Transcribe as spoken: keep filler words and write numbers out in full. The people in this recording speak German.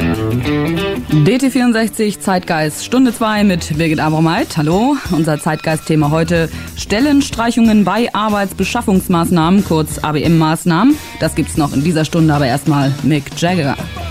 D T vierundsechzig Zeitgeist Stunde zwei mit Birgit Abromeit. Hallo, unser Zeitgeist-Thema heute: Stellenstreichungen bei Arbeitsbeschaffungsmaßnahmen, kurz A B M-Maßnahmen. Das gibt's noch in dieser Stunde, aber erstmal Mick Jagger.